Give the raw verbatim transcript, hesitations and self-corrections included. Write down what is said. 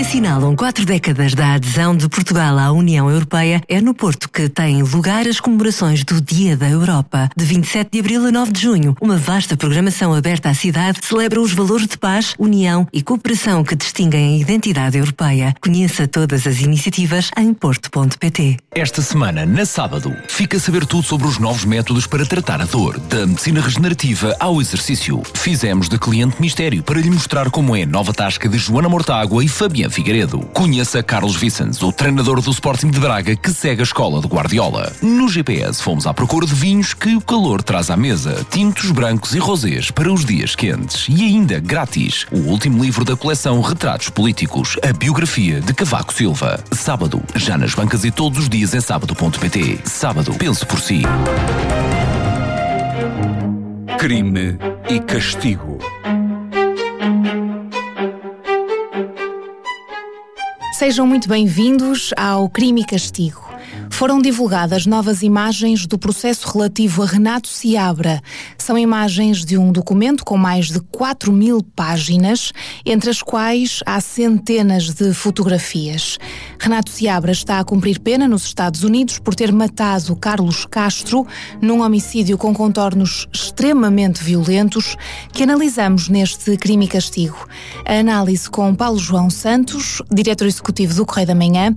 assinalam quatro décadas da adesão de Portugal à União Europeia, é no Porto que têm lugar as comemorações do Dia da Europa. De vinte e sete de abril a nove de junho, uma vasta programação aberta à cidade celebra os valores de paz, união e cooperação que distinguem a identidade europeia. Conheça todas as iniciativas em porto ponto pt. Esta semana, na sábado, fica a saber tudo sobre os novos métodos para tratar a dor, da medicina regenerativa ao exercício. Fizemos de cliente mistério para lhe mostrar como é a nova tasca de Joana Mortágua e Fabián Figueiredo. Conheça Carlos Vicens, o treinador do Sporting de Braga que segue a escola de Guardiola. No G P S fomos à procura de vinhos que o calor traz à mesa, tintos brancos e rosés para os dias quentes. E ainda, grátis, o último livro da coleção Retratos Políticos, a biografia de Cavaco Silva. Sábado, já nas bancas e todos os dias em sábado ponto pt. Sábado, pense por si. Crime e castigo. Sejam muito bem-vindos ao Crime e Castigo. Foram divulgadas novas imagens do processo relativo a Renato Seabra. São imagens de um documento com mais de quatro mil páginas, entre as quais há centenas de fotografias. Renato Seabra está a cumprir pena nos Estados Unidos por ter matado Carlos Castro num homicídio com contornos extremamente violentos que analisamos neste Crime e Castigo. A análise com Paulo João Santos, diretor executivo do Correio da Manhã,